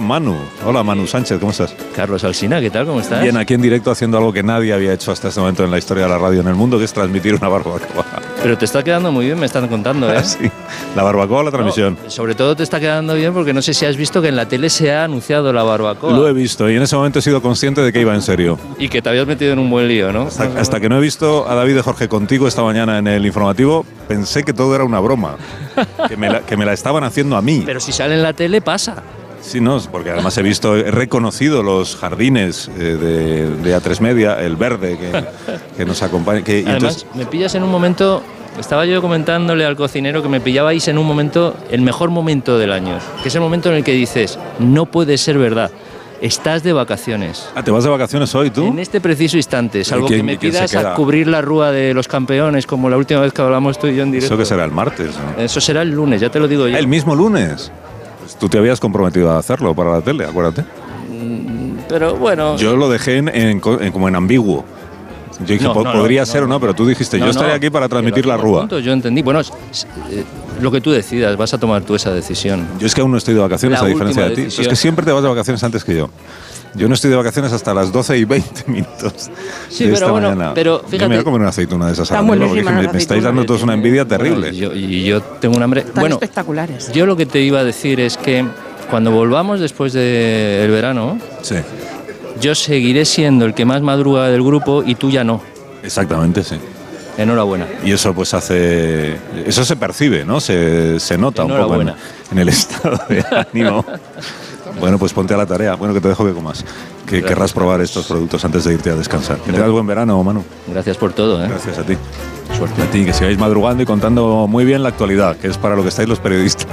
Manu. Hola, Manu Sánchez, ¿cómo estás? Carlos Alsina, ¿qué tal? ¿Cómo estás? Bien, aquí en directo haciendo algo que nadie había hecho hasta este momento en la historia de la radio en el mundo, que es transmitir una barbacoa. Pero te está quedando muy bien, me están contando, ¿eh? Sí, la barbacoa o la transmisión. No, sobre todo te está quedando bien porque no sé si has visto que en la tele se ha anunciado la barbacoa. Lo he visto y en ese momento he sido consciente de que iba en serio. Y que te habías metido en un buen lío, ¿no? Hasta que no he visto a David de Jorge contigo esta mañana en el informativo, pensé que todo era una broma, que me la estaban haciendo a mí. Pero si sale en la tele, pasa. Sí, no, porque además he reconocido los jardines de A3 Media, el verde que nos acompaña. Además, entonces, me pillas en un momento, estaba yo comentándole al cocinero que me pillabais en un momento, el mejor momento del año, que es el momento en el que dices, no puede ser verdad. Estás de vacaciones. ¿Te vas de vacaciones hoy tú? En este preciso instante, salvo que me pidas a cubrir la rúa de los campeones, como la última vez que hablamos tú y yo en directo. ¿Eso que será el martes? ¿No? Eso será el lunes, ya te lo digo yo. ¿El mismo lunes? Pues tú te habías comprometido a hacerlo para la tele, acuérdate. Pero bueno... Yo lo dejé como en ambiguo. Yo dije, podría ser o no, pero tú dijiste, yo estaré aquí para transmitir la rúa. Yo entendí. Bueno, lo que tú decidas, vas a tomar tú esa decisión. Yo es que aún no estoy de vacaciones, a diferencia de ti. Es que siempre te vas de vacaciones antes que yo. Yo no estoy de vacaciones hasta las 12:20. Sí, pero bueno, mañana. pero fíjate... Yo me voy a comer una aceituna de esas. Me estáis dando todos una envidia terrible. Y yo tengo un hambre... Están espectaculares. Yo lo que te iba a decir es que cuando volvamos después del verano... Sí. Yo seguiré siendo el que más madruga del grupo y tú ya no. Exactamente, sí. Enhorabuena. Y eso pues eso se percibe, ¿no? Se nota un poco en el estado de ánimo. Bueno, pues ponte a la tarea. Bueno, que te dejo que comas. Que querrás probar estos productos antes de irte a descansar. Que tengas buen verano, Manu. Gracias por todo, ¿eh? Gracias a ti. Suerte a ti, que sigáis madrugando y contando muy bien la actualidad, que es para lo que estáis los periodistas.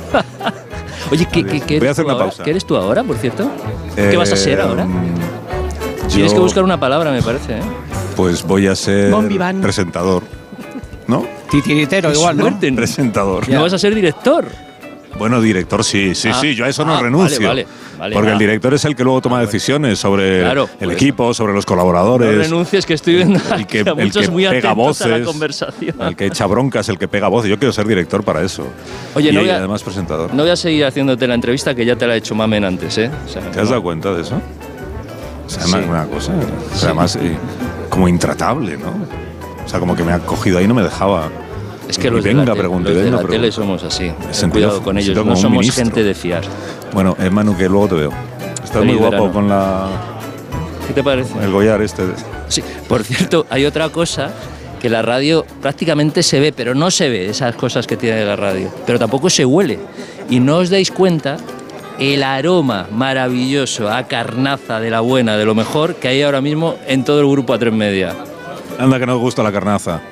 Oye, voy a hacer una pausa. ¿Qué eres tú ahora, por cierto? ¿Qué vas a ser ahora? Tienes que buscar una palabra, me parece, ¿eh? Pues voy a ser presentador, ¿no? Titiritero igual, ¿no? Presentador. ¿No vas a ser director? Bueno, director sí, yo a eso no renuncio. Vale, porque el director es el que luego toma decisiones sobre el equipo, sobre los colaboradores. No renuncies, que estoy viendo el que muy pega voces, a la conversación. El que echa broncas, el que pega voces. Yo quiero ser director para eso. Oye, además presentador. No voy a seguir haciéndote la entrevista, que ya te la ha hecho Mamen antes, ¿eh? O sea, ¿te has dado cuenta de eso? O sea, una cosa, además como intratable, ¿no? O sea, como que me ha cogido ahí y no me dejaba. Es que los de la tele somos así. Cuidado con ellos, no somos gente de fiar. Bueno, Manu, que luego te veo. Estás muy guapo con la... ¿Qué te parece? El collar Sí, por cierto, hay otra cosa que la radio prácticamente se ve, pero no se ve esas cosas que tiene la radio. Pero tampoco se huele. Y no os dais cuenta el aroma maravilloso a carnaza de la buena, de lo mejor que hay ahora mismo en todo el grupo A3 Media. Anda que nos gusta la carnaza.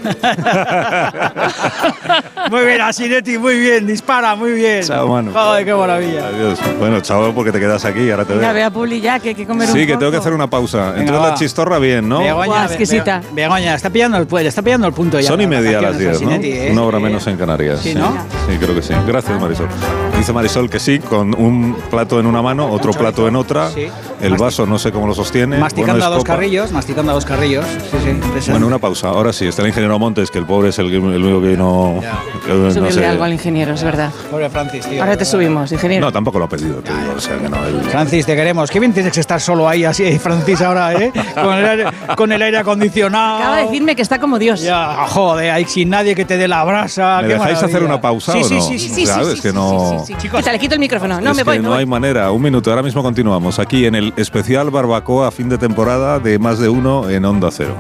Muy bien, Asinetti, muy bien, dispara, muy bien. Chao, Manu. Ay, qué maravilla. Adiós. Bueno, chao, porque te quedas aquí, ahora te veo. Venga, ve a Publi ya, que hay que comer un poco. Sí, que tengo que hacer una pausa. Entró la chistorra bien, ¿no? Begoña, exquisita. Begoña, está pillando el punto ya. Son y media las 10, ¿no? ¿eh? Una hora menos en Canarias. Sí, ¿no? Sí, creo que sí. Gracias, Marisol. Dice Marisol que sí, con un plato en una mano, otro plato en otra. Sí. El vaso no sé cómo lo sostiene. Masticando a dos carrillos. Sí. Bueno, una pausa. Ahora sí, está el ingeniero Montes, que el pobre es el único que no... Subirle algo al ingeniero, es verdad. Pobre Francis, tío. Ahora te subimos, ingeniero. No, tampoco lo ha pedido, te digo. O sea, que no, Francis, te queremos. Qué bien tienes que estar solo ahí, así, Francis, ahora, ¿eh? Con el aire acondicionado. Acaba de decirme que está como Dios. Ya, joder, ahí sin nadie que te dé la brasa. ¿Me dejáis hacer una pausa o no? Sí. ¿Sabes? Que no... Chicos, le quito el micrófono. No, me voy. No hay manera. Un minuto, ahora mismo continuamos. Aquí en el especial barbacoa fin de temporada de Más de Uno en Onda Cero.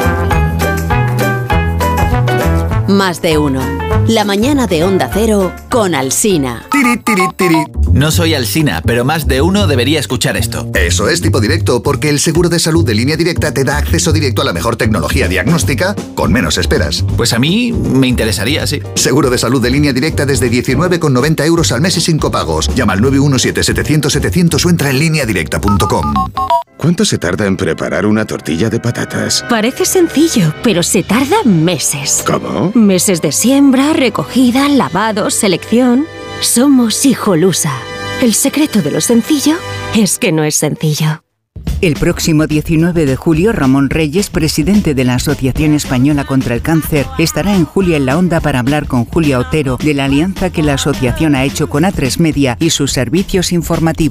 Más de Uno. La mañana de Onda Cero con Alsina. No soy Alsina, pero Más de Uno debería escuchar esto. Eso es Tipo Directo, porque el seguro de salud de Línea Directa te da acceso directo a la mejor tecnología diagnóstica con menos esperas. Pues a mí me interesaría, sí. Seguro de salud de Línea Directa desde 19,90 € al mes y sin copagos. Llama al 917-700-700 o entra en lineadirecta.com. ¿Cuánto se tarda en preparar una tortilla de patatas? Parece sencillo, pero se tarda meses. ¿Cómo? Meses de siembra, recogida, lavado, selección. Somos Hijolusa. El secreto de lo sencillo es que no es sencillo. El próximo 19 de julio, Ramón Reyes, presidente de la Asociación Española contra el Cáncer, estará en Julia en la Onda para hablar con Julia Otero de la alianza que la asociación ha hecho con A3 Media y sus servicios informativos.